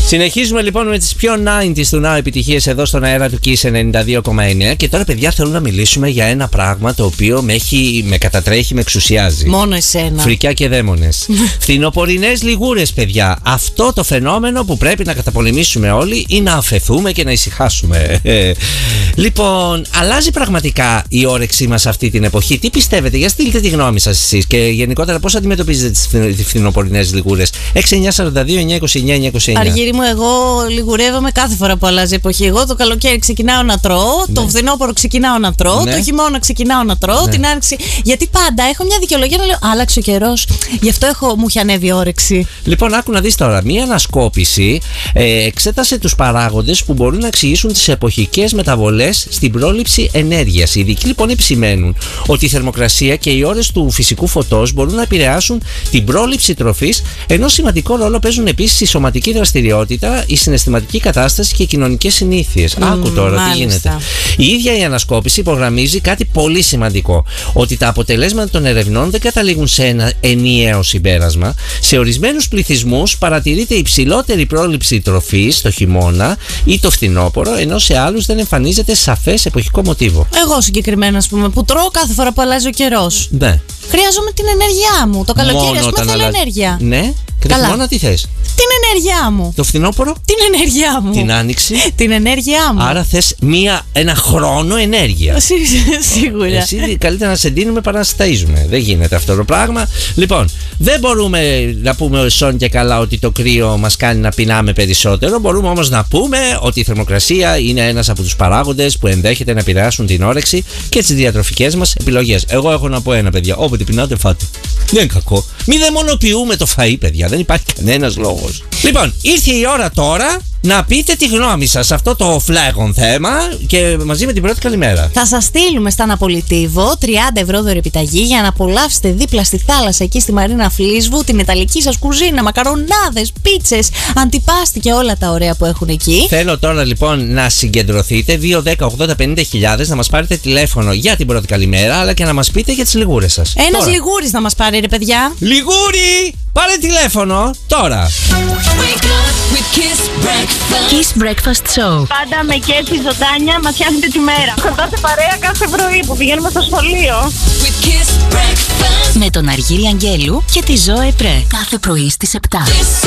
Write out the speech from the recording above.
Συνεχίζουμε λοιπόν με τις πιο 90s του Now επιτυχίες εδώ στον αέρα του Kiss 92,9. Και τώρα, παιδιά, θέλω να μιλήσουμε για ένα πράγμα το οποίο με κατατρέχει, με εξουσιάζει. Μόνο εσένα. Φρικιά και δαίμονες. Φθινοπορεινές λιγούρες, παιδιά. Αυτό το φαινόμενο που πρέπει να καταπολεμήσουμε όλοι ή να αφεθούμε και να ησυχάσουμε. Λοιπόν, αλλάζει πραγματικά η όρεξή μας αυτή την εποχή. Τι πιστεύετε, για στείλτε τη γνώμη σας εσείς και γενικότερα πώς αντιμετωπίζετε τις φθινοπορεινές λιγούρες. 6942-929-929. Αργύρι μου, εγώ λιγουρεύομαι κάθε φορά που αλλάζει η εποχή. Εγώ το καλοκαίρι ξεκινάω να τρώω, το φθινόπωρο ξεκινάω να τρώω, το χειμώνα ξεκινάω να τρώω, την άνοιξη. Γιατί πάντα έχω μια δικαιολογία να λέω άλλαξε ο καιρός. Γι' αυτό μου έχει ανέβει η όρεξη. Λοιπόν, άκου να δεις τώρα. Μία ανασκόπηση εξέτασε τους παράγοντες που μπορούν να εξηγήσουν τις εποχικές μεταβολές στην πρόληψη ενέργειας. Οι ειδικοί λοιπόν επισημαίνουν ότι η θερμοκρασία και οι ώρες του φυσικού φωτός μπορούν να επηρεάσουν την πρόληψη τροφής, ενώ σημαντικό ρόλο παίζουν επίσης η σωματική δραστηριότητα, η συναισθηματική κατάσταση και οι κοινωνικές συνήθειες. Άκου τώρα τι γίνεται. Η ίδια η ανασκόπηση υπογραμμίζει κάτι πολύ σημαντικό. Ότι τα αποτελέσματα των ερευνών δεν καταλήγουν σε ένα ενιαίο συμπέρασμα. Σε ορισμένους πληθυσμούς παρατηρείται υψηλότερη πρόληψη τροφής το χειμώνα ή το φθινόπωρο, ενώ σε άλλους δεν εμφανίζεται σαφές εποχικό μοτίβο. Εγώ συγκεκριμένα, ας πούμε, που τρώω κάθε φορά που αλλάζει ο καιρός. Ναι. Χρειάζομαι την ενέργειά μου. Το καλοκαίρι, ας πούμε, θέλω ενέργεια. Ναι. Και το χειμώνα τι θες? Την ενέργειά μου. Το φθινόπωρο? Την ενέργειά μου. Την άνοιξη? Την ενέργειά μου. Άρα θες ένα χρόνο ενέργεια. Σίγουρα. Εσύ καλύτερα να σε ντύνουμε παρά να σε ταΐζουμε. Δεν γίνεται αυτό το πράγμα. Λοιπόν, δεν μπορούμε να πούμε σόν και καλά ότι το κρύο μας κάνει να πεινάμε περισσότερο. Μπορούμε όμως να πούμε ότι η θερμοκρασία είναι ένας από τους παράγοντες που ενδέχεται να επηρεάσουν την όρεξη και τις διατροφικές μας επιλογές. Εγώ έχω να πω ένα, παιδιά. Όποτε πεινάτε, φάτε. Δεν είναι κακό. Μην δαιμονοποιούμε το φαΐ, παιδιά. Δεν υπάρχει κανένας λόγος. Λοιπόν, ήρθε η ώρα τώρα να πείτε τη γνώμη σας σε αυτό το φλέγον θέμα και μαζί με την πρώτη καλημέρα. Θα σας στείλουμε στα Αναπολιτίβο 30 ευρώ δωρεπιταγή για να απολαύσετε δίπλα στη θάλασσα εκεί στη Μαρίνα Φλίσβου την ιταλική σας κουζίνα, μακαρονάδες, πίτσες, αντιπάστη και όλα τα ωραία που έχουν εκεί. Θέλω τώρα λοιπόν να συγκεντρωθείτε 2-10-80-50 να μας πάρετε τηλέφωνο για την πρώτη καλημέρα, αλλά και να μας πείτε για τις λιγούρες σας. Ένας λιγούρης να μας πάρει, ρε παιδιά. Λιγούρι! Πάρε τηλέφωνο τώρα. Kiss Breakfast Show. Πάντα με κέφι ζωντάνια μας φτιάχνετε τη μέρα. Κοντά σε παρέα κάθε πρωί που πηγαίνουμε στο σχολείο. Με τον Αργύρι Αγγέλου και τη Ζωέ Πρέ. Κάθε πρωί στις 7.